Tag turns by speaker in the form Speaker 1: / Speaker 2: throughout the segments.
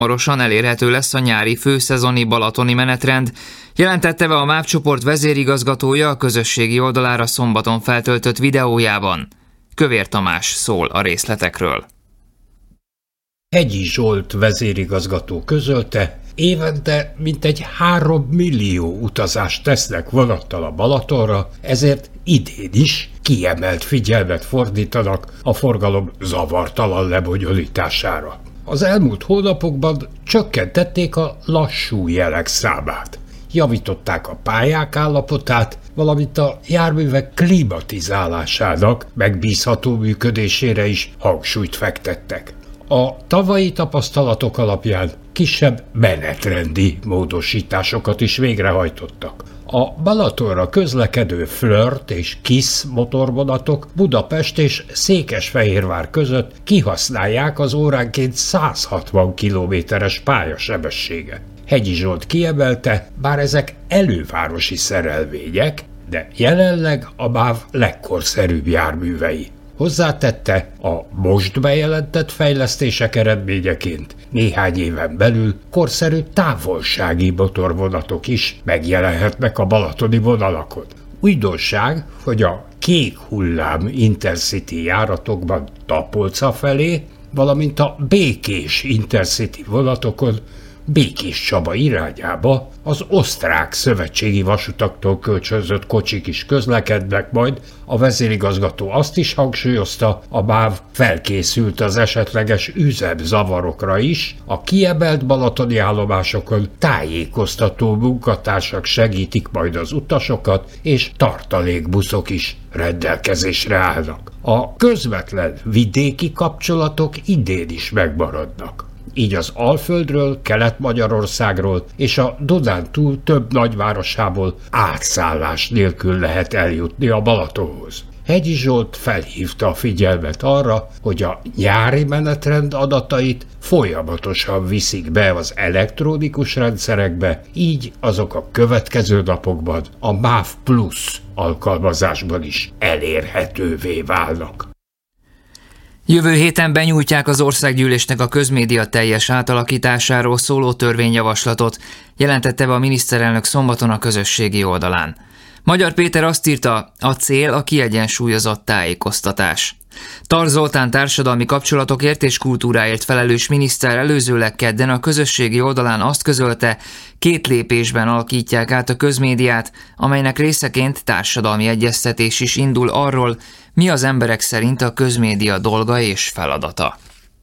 Speaker 1: Hamarosan elérhető lesz a nyári főszezoni balatoni menetrend, jelentette be a MÁV csoport vezérigazgatója a közösségi oldalára szombaton feltöltött videójában. Kövér Tamás szól a részletekről.
Speaker 2: Hegyi Zsolt vezérigazgató közölte, évente mintegy 3 millió utazást tesznek vonattal a Balatonra, ezért idén is kiemelt figyelmet fordítanak a forgalom zavartalan lebonyolítására. Az elmúlt hónapokban csökkentették a lassú jelek számát, javították a pályák állapotát, valamint a járművek klimatizálásának megbízható működésére is hangsúlyt fektettek. A tavalyi tapasztalatok alapján kisebb menetrendi módosításokat is végrehajtottak. A Balatonra közlekedő Flirt és Kiss motorvonatok Budapest és Székesfehérvár között kihasználják az óránként 160 km-es pályasebességet. Hegyi Zsolt kiemelte, bár ezek elővárosi szerelvények, de jelenleg a MÁV legkorszerűbb járművei. Hozzátette, a most bejelentett fejlesztések eredményeként néhány éven belül korszerű távolsági motorvonatok is megjelenhetnek a balatoni vonalakon. Újdonság, hogy a kék hullám Intercity járatokban Tapolca felé, valamint a békés Intercity vonatokon Békés Csaba irányába az osztrák szövetségi vasutaktól kölcsönzött kocsik is közlekednek majd. A vezérigazgató azt is hangsúlyozta, a MÁV felkészült az esetleges üzemzavarokra is, a kiemelt balatoni állomásokon tájékoztató munkatársak segítik majd az utasokat, és tartalékbuszok is rendelkezésre állnak. A közvetlen vidéki kapcsolatok idén is megmaradnak. Így az Alföldről, Kelet-Magyarországról és a Dunántúl több nagyvárosából átszállás nélkül lehet eljutni a Balatonhoz. Hegyi Zsolt felhívta a figyelmet arra, hogy a nyári menetrend adatait folyamatosan viszik be az elektronikus rendszerekbe, így azok a következő napokban a MÁV Plus alkalmazásban is elérhetővé válnak.
Speaker 1: Jövő héten benyújtják az országgyűlésnek a közmédia teljes átalakításáról szóló törvényjavaslatot, jelentette be a miniszterelnök szombaton a közösségi oldalán. Magyar Péter azt írta, a cél a kiegyensúlyozott tájékoztatás. Tar Zoltán társadalmi kapcsolatokért és kultúráért felelős miniszter előzőleg kedden a közösségi oldalán azt közölte, 2 lépésben alakítják át a közmédiát, amelynek részeként társadalmi egyeztetés is indul arról, mi az emberek szerint a közmédia dolga és feladata.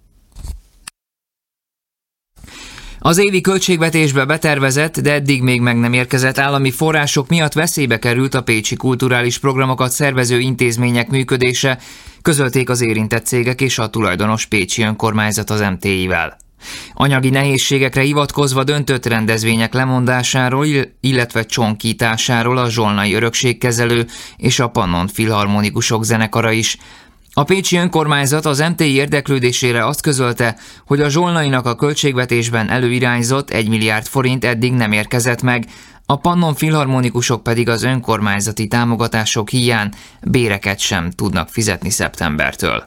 Speaker 1: Az évi költségvetésbe betervezett, de eddig még meg nem érkezett állami források miatt veszélybe került a pécsi kulturális programokat szervező intézmények működése, közölték az érintett cégek és a tulajdonos pécsi önkormányzat az MTI-vel. Anyagi nehézségekre hivatkozva döntött rendezvények lemondásáról, illetve csonkításáról a Zsolnai Örökségkezelő és a Pannon Filharmonikusok zenekara is. A pécsi önkormányzat az MTI érdeklődésére azt közölte, hogy a Zsolnainak a költségvetésben előirányzott 1 milliárd forint eddig nem érkezett meg, a Pannon Filharmonikusok pedig az önkormányzati támogatások híján béreket sem tudnak fizetni szeptembertől.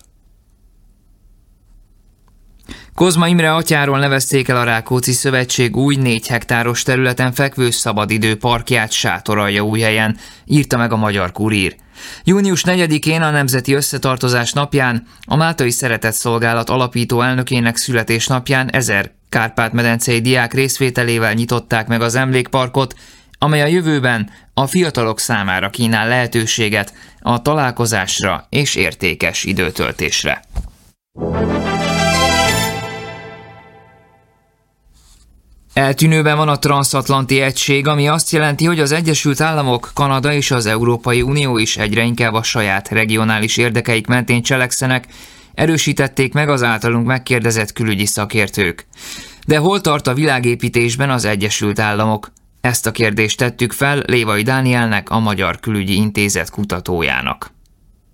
Speaker 1: Kozma Imre atyáról nevezték el a Rákóczi Szövetség új 4 hektáros területen fekvő szabadidő parkját Sátoraljaújhelyen, írta meg a Magyar Kurír. Június 4-én a Nemzeti Összetartozás napján, a Máltai Szeretetszolgálat alapító elnökének születésnapján 1000 kárpát-medencei diák részvételével nyitották meg az emlékparkot, amely a jövőben a fiatalok számára kínál lehetőséget a találkozásra és értékes időtöltésre. Eltűnőben van a transzatlanti egység, ami azt jelenti, hogy az Egyesült Államok, Kanada és az Európai Unió is egyre inkább a saját regionális érdekeik mentén cselekszenek, erősítették meg az általunk megkérdezett külügyi szakértők. De hol tart a világépítésben az Egyesült Államok? Ezt a kérdést tettük fel Lévai Dánielnek, a Magyar Külügyi Intézet kutatójának.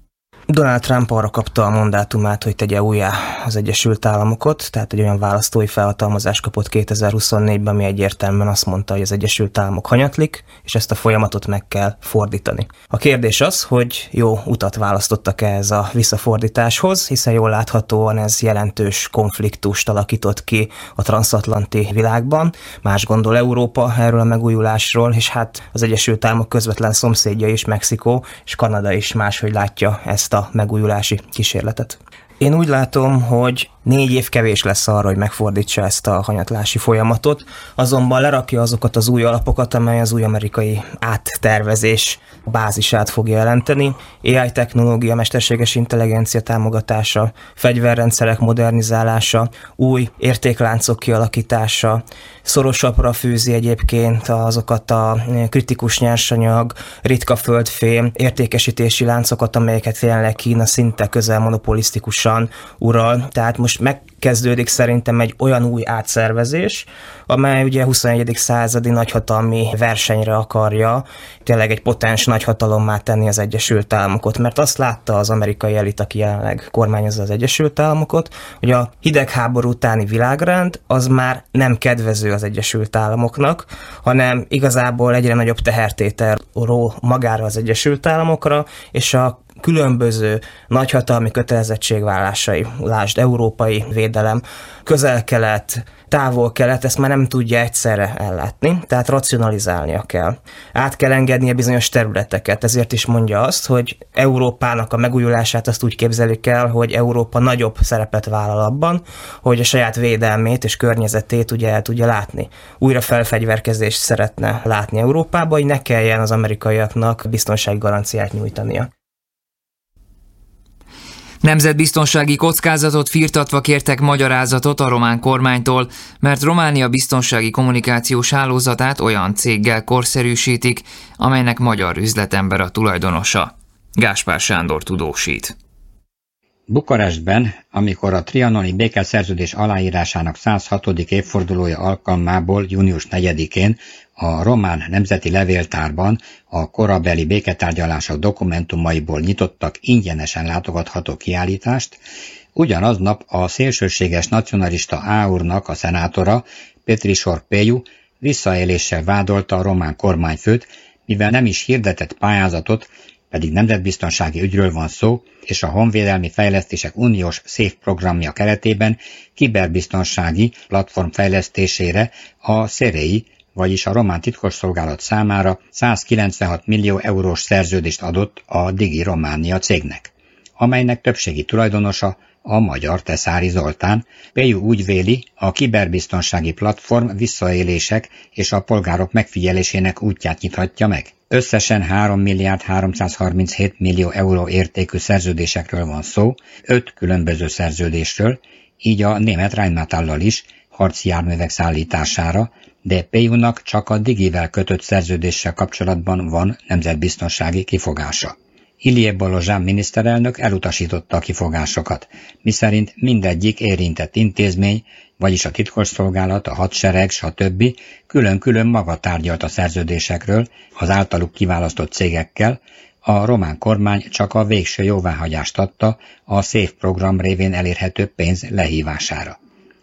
Speaker 3: Donald Trump arra kapta a mandátumát, hogy tegye újjá az Egyesült Államokat, tehát egy olyan választói felhatalmazást kapott 2024-ben, ami egyértelműen azt mondta, hogy az Egyesült Államok hanyatlik, és ezt a folyamatot meg kell fordítani. A kérdés az, hogy jó utat választottak ehhez a visszafordításhoz, hiszen jól láthatóan ez jelentős konfliktust alakított ki a transatlanti világban. Más gondol Európa erről a megújulásról, és hát az Egyesült Államok közvetlen szomszédja is, Mexikó és Kanada is máshogy látja ezt a megújulási kísérletet. Én úgy látom, hogy 4 év kevés lesz arra, hogy megfordítsa ezt a hanyatlási folyamatot, azonban lerakja azokat az új alapokat, amely az új amerikai áttervezés bázisát fogja jelenteni. AI technológia, mesterséges intelligencia támogatása, fegyverrendszerek modernizálása, új értékláncok kialakítása, szorosabbra fűzi egyébként azokat a kritikus nyersanyag, ritka földfém, értékesítési láncokat, amelyeket jelenleg Kína szinte közel monopolisztikusan ural. Tehát most megkezdődik szerintem egy olyan új átszervezés, amely ugye 21. századi nagyhatalmi versenyre akarja tényleg egy potens nagyhatalommá tenni az Egyesült Államokat, mert azt látta az amerikai elit, aki jelenleg kormányozza az Egyesült Államokat, hogy a hidegháború utáni világrend az már nem kedvező az Egyesült Államoknak, hanem igazából egyre nagyobb tehertétel ró magára az Egyesült Államokra, és a különböző nagyhatalmi kötelezettségvállásai, lásd európai védelem, közel-kelet, távol-kelet, ezt már nem tudja egyszerre ellátni, tehát racionalizálnia kell. Át kell engednie bizonyos területeket, ezért is mondja azt, hogy Európának a megújulását azt úgy képzelik el, hogy Európa nagyobb szerepet vállal abban, hogy a saját védelmét és környezetét ugye el tudja látni. Újra felfegyverkezést szeretne látni Európába, hogy ne kelljen az amerikaiaknak biztonsági garanciát nyújtania.
Speaker 1: Nemzetbiztonsági kockázatot firtatva kértek magyarázatot a román kormánytól, mert Románia biztonsági kommunikációs hálózatát olyan céggel korszerűsítik, amelynek magyar üzletember a tulajdonosa. Gáspár Sándor tudósít.
Speaker 4: Bukarestben, amikor a trianoni békeszerződés aláírásának 106. évfordulója alkalmából június 4-én a román nemzeti levéltárban a korabeli béketárgyalások dokumentumaiból nyitottak ingyenesen látogatható kiállítást, ugyanaznap a szélsőséges nacionalista AUR-nak a szenátora, Petrisor Peju visszaéléssel vádolta a román kormányfőt, mivel nem is hirdetett pályázatot, pedig nemzetbiztonsági ügyről van szó, és a Honvédelmi Fejlesztések Uniós SZÉF programja keretében kiberbiztonsági platform fejlesztésére a SZEREI, vagyis a román titkosszolgálat számára 196 millió eurós szerződést adott a Digi Románia cégnek, amelynek többségi tulajdonosa a magyar Teszári Zoltán. Peju úgy véli, a kiberbiztonsági platform visszaélések és a polgárok megfigyelésének útját nyithatja meg. Összesen 3 milliárd 337 millió euró értékű szerződésekről van szó, 5 különböző szerződésről, így a német Rheinmetallal is, harci járművek szállítására, de Pejunak csak a Digivel kötött szerződéssel kapcsolatban van nemzetbiztonsági kifogása. Ilie Balozsán miniszterelnök elutasította a kifogásokat, miszerint mindegyik érintett intézmény, vagyis a titkosszolgálat, a hadsereg, stb. Külön-külön maga tárgyalt a szerződésekről az általuk kiválasztott cégekkel, a román kormány csak a végső jóváhagyást adta a SZÉF program révén elérhető pénz lehívására.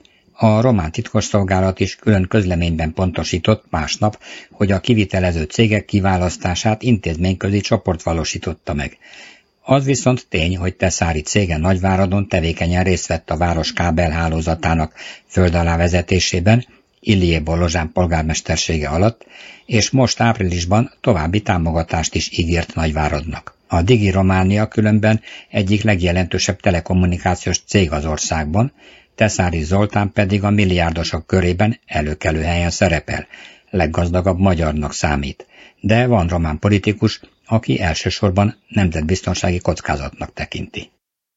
Speaker 4: A román titkosszolgálat is külön közleményben pontosított másnap, hogy a kivitelező cégek kiválasztását intézményközi csoport valósította meg. Az viszont tény, hogy Teszári cége Nagyváradon tevékenyen részt vett a város kábelhálózatának föld alá vezetésében, Ilie Balozsán polgármestersége alatt, és most áprilisban további támogatást is ígért Nagyváradnak. A Digi Románia különben egyik legjelentősebb telekommunikációs cég az országban, Teszári Zoltán pedig a milliárdosok körében előkelő helyen szerepel, leggazdagabb magyarnak számít, de van román politikus, aki elsősorban nemzetbiztonsági kockázatnak tekinti.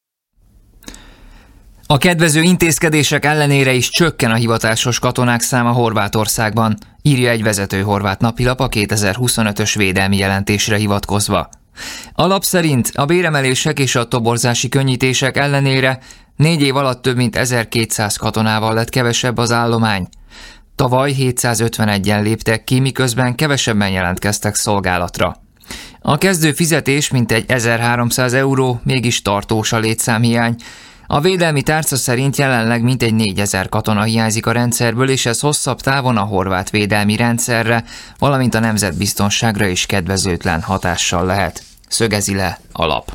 Speaker 1: A kedvező intézkedések ellenére is csökken a hivatásos katonák száma Horvátországban, írja egy vezető horvát napilap a 2025-ös védelmi jelentésre hivatkozva. A lap szerint a béremelések és a toborzási könnyítések ellenére 4 év alatt több mint 1200 katonával lett kevesebb az állomány. Tavaly 751-en léptek ki, miközben kevesebben jelentkeztek szolgálatra. A kezdő fizetés mintegy 1300 euró, mégis tartós a létszámhiány. A védelmi tárca szerint jelenleg mintegy 4000 katona hiányzik a rendszerből, és ez hosszabb távon a horvát védelmi rendszerre, valamint a nemzetbiztonságra is kedvezőtlen hatással lehet. Szögezi le a lap.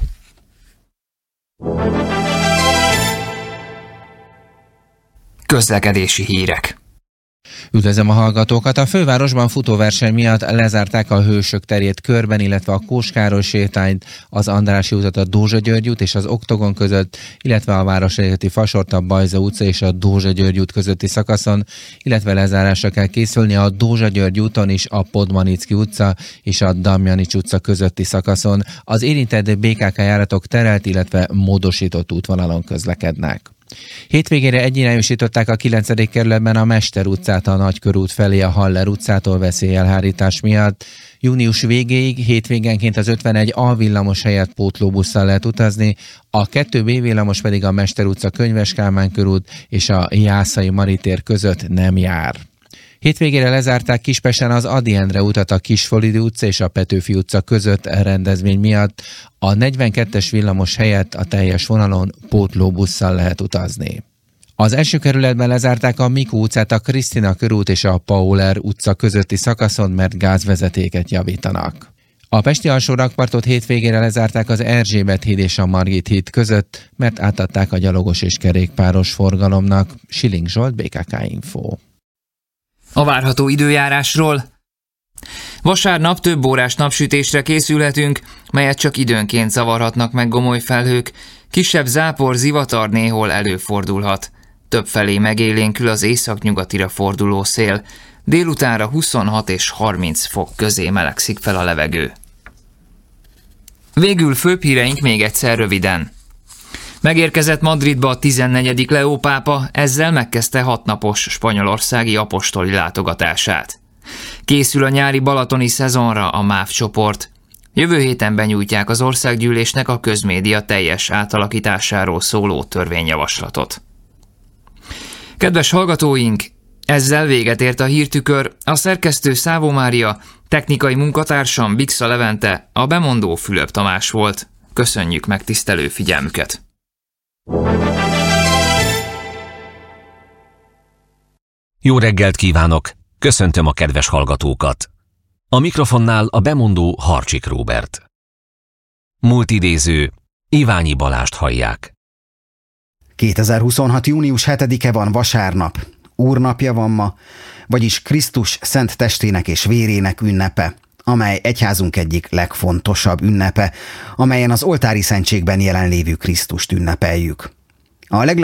Speaker 1: Közlekedési hírek.
Speaker 5: Üdvözlöm a hallgatókat! A fővárosban futóverseny miatt lezárták a Hősök terét körben, illetve a Kós-Károly sétányt, az Andrássy utat, a Dózsa-György út és az Oktogon között, illetve a Városligeti Fasort, a Bajza utca és a Dózsa-György út közötti szakaszon, illetve lezárásra kell készülni a Dózsa-György úton is a Podmanicki utca és a Damjanics utca közötti szakaszon. Az érintett BKK járatok terelt, illetve módosított útvonalon közlekednek. Hétvégére egyirányosították a 9. kerületben a Mester utcát a Nagykörút felé a Haller utcától veszélyelhárítás miatt. Június végéig hétvégenként az 51 A villamos helyett pótlóbusszal lehet utazni, a 2B villamos pedig a Mester utca, Könyves Kálmán körút és a Jászai Maritér között nem jár. Hétvégére lezárták Kispesten az Ady Endre utat a Kisfolidi utca és a Petőfi utca között rendezvény miatt. A 42-es villamos helyett a teljes vonalon pótlóbusszal lehet utazni. Az első kerületben lezárták a Mikó utcát a Krisztina körút és a Pauler utca közötti szakaszon, mert gázvezetéket javítanak. A pesti alsórakpartot hétvégére lezárták az Erzsébet híd és a Margit híd között, mert átadták a gyalogos és kerékpáros forgalomnak. Siling Zsolt, BKK Info.
Speaker 1: A várható időjárásról. Vasárnap több órás napsütésre készülhetünk, melyet csak időnként zavarhatnak meg gomoly felhők, kisebb zápor, zivatar néhol előfordulhat. Többfelé megélénkül az északnyugatira forduló szél, délutánra 26 és 30 fok közé melegszik fel a levegő. Végül főbb híreink még egyszer röviden. Megérkezett Madridba a 14. Leó pápa, ezzel megkezdte 6 napos spanyolországi apostoli látogatását. Készül a nyári balatoni szezonra a MÁV csoport. Jövő héten benyújtják az országgyűlésnek a közmédia teljes átalakításáról szóló törvényjavaslatot. Kedves hallgatóink, ezzel véget ért a hírtükör, a szerkesztő Szávó Mária, technikai munkatársam Bixa Levente, a bemondó Fülöp Tamás volt. Köszönjük megtisztelő figyelmüket!
Speaker 6: Jó reggelt kívánok! Köszöntöm a kedves hallgatókat! A mikrofonnál a bemondó Harcsik Róbert. Múlt idéző, Iványi Balást hallják.
Speaker 7: 2026. június 7-e van, vasárnap. Úrnapja van ma, vagyis Krisztus szent testének és vérének ünnepe, amely egyházunk egyik legfontosabb ünnepe, amelyen az oltári szentségben jelenlévő Krisztust ünnepeljük. A